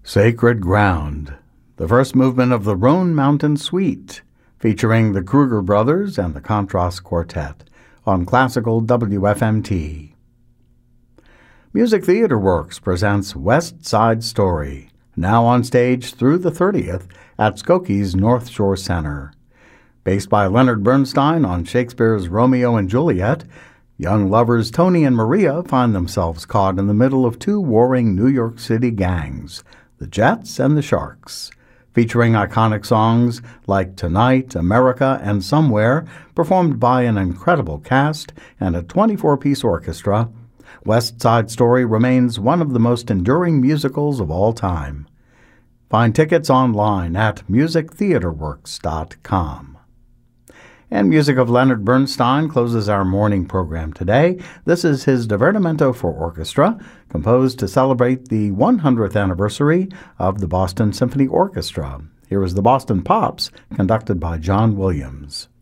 Sacred Ground, the first movement of the Roan Mountain Suite, featuring the Kruger Brothers and the Contrast Quartet on classical WFMT. Music Theater Works presents West Side Story, now on stage through the 30th at Skokie's North Shore Center. Based by Leonard Bernstein on Shakespeare's Romeo and Juliet, young lovers Tony and Maria find themselves caught in the middle of two warring New York City gangs, the Jets and the Sharks, featuring iconic songs like Tonight, America, and Somewhere, performed by an incredible cast and a 24-piece orchestra. West Side Story remains one of the most enduring musicals of all time. Find tickets online at musictheaterworks.com. And music of Leonard Bernstein closes our morning program today. This is his Divertimento for Orchestra, composed to celebrate the 100th anniversary of the Boston Symphony Orchestra. Here is the Boston Pops, conducted by John Williams.